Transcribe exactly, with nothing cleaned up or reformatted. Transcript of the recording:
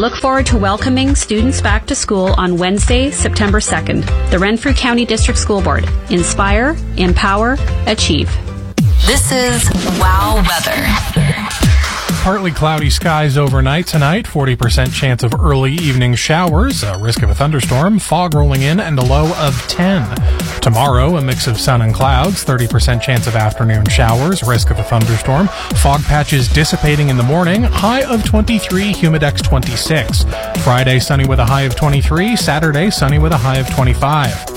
look forward to welcoming students back to school on Wednesday, September second. The Renfrew County District School Board. Inspire, empower, achieve. This is Wow Weather. Partly cloudy skies overnight tonight, forty percent chance of early evening showers, a risk of a thunderstorm, fog rolling in, and a low of ten. Tomorrow, a mix of sun and clouds, thirty percent chance of afternoon showers, risk of a thunderstorm, fog patches dissipating in the morning, high of twenty-three, humidex twenty-six. Friday, sunny with a high of twenty-three, Saturday, sunny with a high of twenty-five.